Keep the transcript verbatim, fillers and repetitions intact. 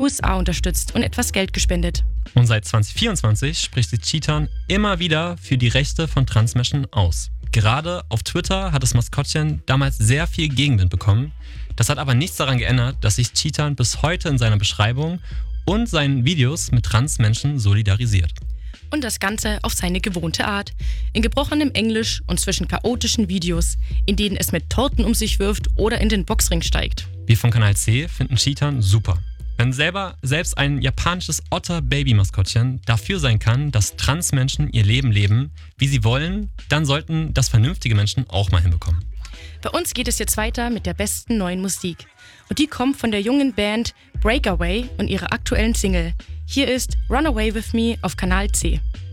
S A unterstützt und etwas Geld gespendet. Und seit zwanzig vierundzwanzig spricht sich Cheetan immer wieder für die Rechte von Transmenschen aus. Gerade auf Twitter hat das Maskottchen damals sehr viel Gegenwind bekommen. Das hat aber nichts daran geändert, dass sich Cheetan bis heute in seiner Beschreibung und seinen Videos mit Transmenschen solidarisiert. Und das Ganze auf seine gewohnte Art. In gebrochenem Englisch und zwischen chaotischen Videos, in denen es mit Torten um sich wirft oder in den Boxring steigt. Wir von Kanal C finden Cheetan super. Wenn selber selbst ein japanisches Otter-Baby-Maskottchen dafür sein kann, dass Transmenschen ihr Leben leben, wie sie wollen, dann sollten das vernünftige Menschen auch mal hinbekommen. Bei uns geht es jetzt weiter mit der besten neuen Musik. Und die kommt von der jungen Band Breakaway und ihrer aktuellen Single. Hier ist Run Away With Me auf Kanal C.